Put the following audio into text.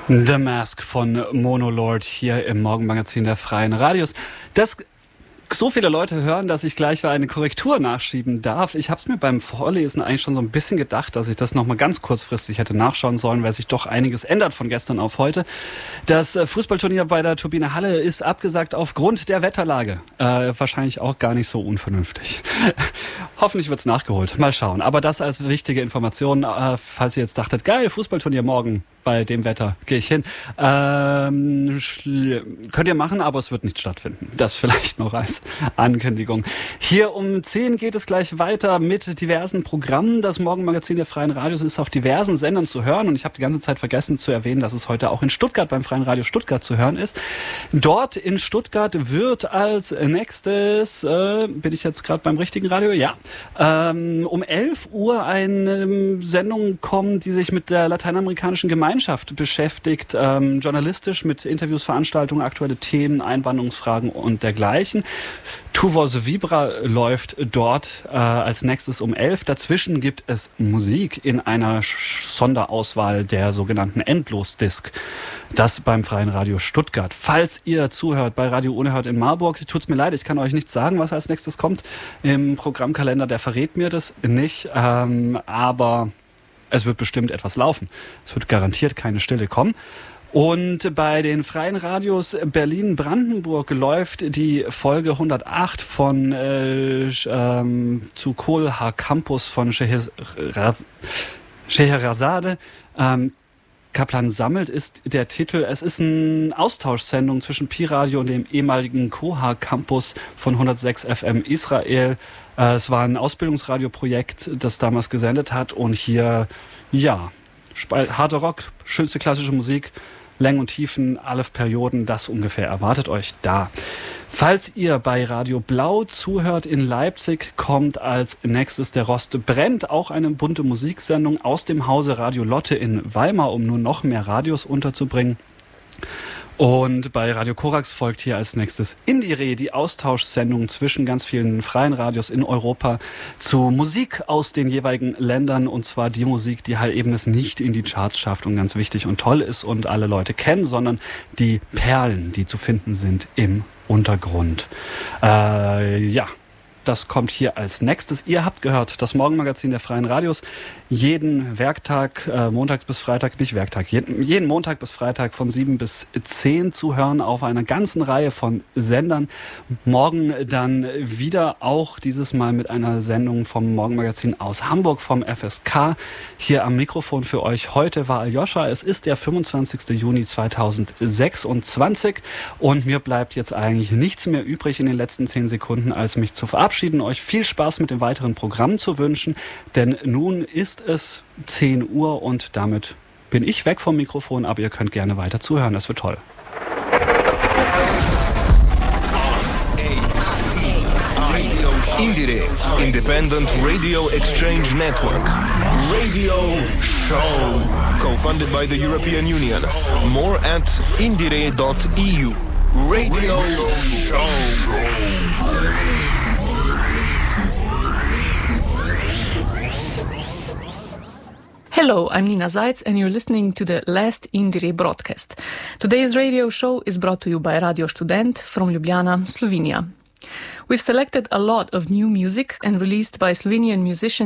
The Mask von Monolord hier im Morgenmagazin der Freien Radios. Das so viele Leute hören, dass ich gleich eine Korrektur nachschieben darf. Ich habe es mir beim Vorlesen eigentlich schon so ein bisschen gedacht, dass ich das nochmal ganz kurzfristig hätte nachschauen sollen, weil sich doch einiges ändert von gestern auf heute. Das Fußballturnier bei der Turbine Halle ist abgesagt aufgrund der Wetterlage. Wahrscheinlich auch gar nicht so unvernünftig. Hoffentlich wird's nachgeholt. Mal schauen. Aber das als wichtige Information, falls ihr jetzt dachtet, geil, Fußballturnier morgen. Bei dem Wetter gehe ich hin. Könnt ihr machen, aber es wird nicht stattfinden. Das vielleicht noch als Ankündigung. Hier um 10 geht es gleich weiter mit diversen Programmen. Das Morgenmagazin der Freien Radios ist auf diversen Sendern zu hören. Und ich habe die ganze Zeit vergessen zu erwähnen, dass es heute auch in Stuttgart beim Freien Radio Stuttgart zu hören ist. Dort in Stuttgart wird als nächstes, bin ich jetzt gerade beim richtigen Radio? Ja. Um 11 Uhr eine Sendung kommen, die sich mit der lateinamerikanischen Gemeinschaft beschäftigt, journalistisch mit Interviews, Veranstaltungen, aktuelle Themen, Einwanderungsfragen und dergleichen. Tu Voz Vibra läuft dort als nächstes um 11. Dazwischen gibt es Musik in einer Sonderauswahl der sogenannten Endlosdisk. Das beim Freien Radio Stuttgart. Falls ihr zuhört bei Radio Unerhört in Marburg, tut's mir leid, ich kann euch nicht sagen, was als nächstes kommt. Im Programmkalender, der verrät mir das nicht, aber es wird bestimmt etwas laufen. Es wird garantiert keine Stille kommen. Und bei den Freien Radios Berlin-Brandenburg läuft die Folge 108 von zu Kohlhaar Campus von Scheherazade. Kaplan sammelt ist der Titel. Es ist eine Austauschsendung zwischen Pi-Radio und dem ehemaligen Kohlhaar Campus von 106 FM Israel. Es war ein Ausbildungsradioprojekt, das damals gesendet hat. Und hier, ja, harter Rock, schönste klassische Musik, Längen und Tiefen, alle Perioden, das ungefähr erwartet euch da. Falls ihr bei Radio Blau zuhört in Leipzig, kommt als nächstes der Rost brennt, auch eine bunte Musiksendung aus dem Hause Radio Lotte in Weimar, um nur noch mehr Radios unterzubringen. Und bei Radio Korax folgt hier als nächstes Indire, die Austauschsendung zwischen ganz vielen freien Radios in Europa zu Musik aus den jeweiligen Ländern, und zwar die Musik, die halt eben es nicht in die Charts schafft und ganz wichtig und toll ist und alle Leute kennen, sondern die Perlen, die zu finden sind im Untergrund. Ja. Das kommt hier als nächstes. Ihr habt gehört, das Morgenmagazin der Freien Radios, jeden Werktag, montags bis Freitag, nicht Werktag, jeden Montag bis Freitag von 7 bis 10 zu hören auf einer ganzen Reihe von Sendern. Morgen dann wieder auch dieses Mal mit einer Sendung vom Morgenmagazin aus Hamburg vom FSK. Hier am Mikrofon für euch heute war Aljoscha. Es ist der 25. Juni 2026 und mir bleibt jetzt eigentlich nichts mehr übrig in den letzten 10 Sekunden, als mich zu verabschieden. Euch viel Spaß mit dem weiteren Programm zu wünschen, denn nun ist es 10 Uhr und damit bin ich weg vom Mikrofon, aber ihr könnt gerne weiter zuhören, das wird toll. Indire, Independent Radio Exchange Network. Radio Show. Co-funded by the European Union. More at indire.eu. Radio Show. Hello, I'm Nina Zajc and you're listening to the last Indire broadcast. Today's radio show is brought to you by Radio Student from Ljubljana, Slovenia. We've selected a lot of new music and released by Slovenian musicians